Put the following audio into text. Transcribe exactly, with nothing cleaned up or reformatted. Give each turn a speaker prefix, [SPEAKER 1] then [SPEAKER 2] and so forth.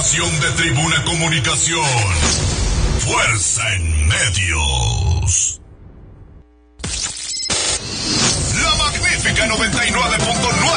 [SPEAKER 1] estación de Tribuna Comunicación. Fuerza en medios. La magnífica noventa y nueve punto nueve